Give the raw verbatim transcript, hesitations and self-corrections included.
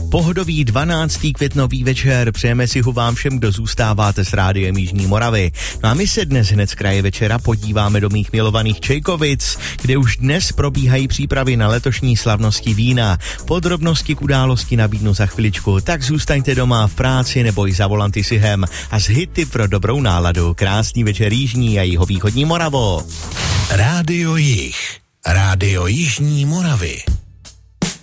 Pohodový dvanáctý květnový večer, přejeme si ho vám všem, kdo zůstáváte s Rádiem Jižní Moravy. No a my se dnes hned z kraje večera podíváme do mých milovaných Čejkovic, kde už dnes probíhají přípravy na letošní slavnosti vína. Podrobnosti k události nabídnu za chviličku, tak zůstaňte doma v práci nebo i za volanty sihem a z hity pro dobrou náladu. Krásný večer Jižní a jihovýchodní Moravo. Rádio Jih, Rádio Jižní Moravy.